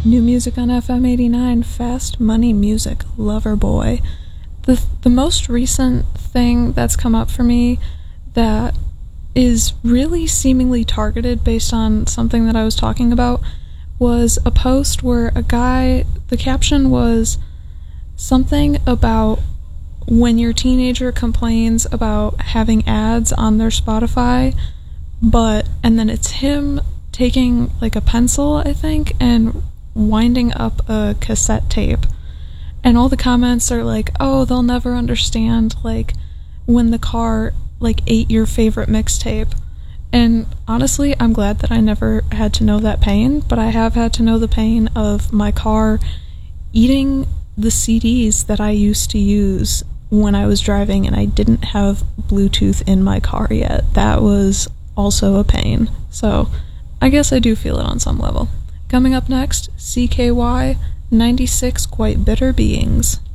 New music on FM 89, Fast Money Music, Loverboy. The most recent thing that's come up for me that is really seemingly targeted based on something that I was talking about was a post where a guy, the caption was something about when your teenager complains about having ads on their Spotify, and then it's him taking like a pencil, I think, and winding up a cassette tape. And all the comments are like, oh, they'll never understand, like, when the car, like, ate your favorite mixtape. And honestly, I'm glad that I never had to know that pain, but I have had to know the pain of my car eating the CDs that I used to use when I was driving and I didn't have Bluetooth in my car yet. That was also a pain. So I guess I do feel it on some level. Coming up next, CKY, 96 Quite Bitter Beings.